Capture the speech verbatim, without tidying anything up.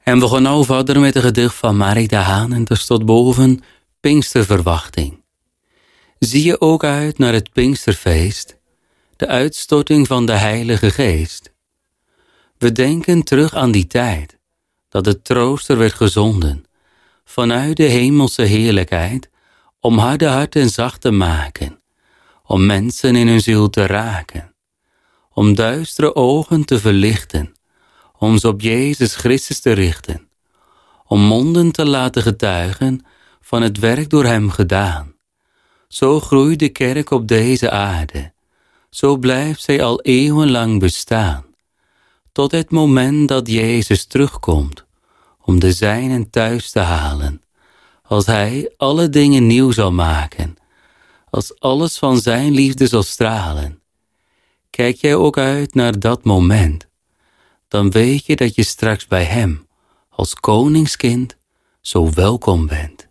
En we gaan nou verder met een gedicht van Mark de Haan en er staat boven Pinksterverwachting. Zie je ook uit naar het Pinksterfeest, de uitstorting van de Heilige Geest. We denken terug aan die tijd, dat de trooster werd gezonden, vanuit de hemelse heerlijkheid, om harde harten zacht te maken, om mensen in hun ziel te raken, om duistere ogen te verlichten, om ze op Jezus Christus te richten, om monden te laten getuigen van het werk door hem gedaan. Zo groeit de kerk op deze aarde, zo blijft zij al eeuwenlang bestaan, tot het moment dat Jezus terugkomt, om de zijnen thuis te halen, als hij alle dingen nieuw zal maken, als alles van zijn liefde zal stralen. Kijk jij ook uit naar dat moment, dan weet je dat je straks bij hem, als koningskind, zo welkom bent.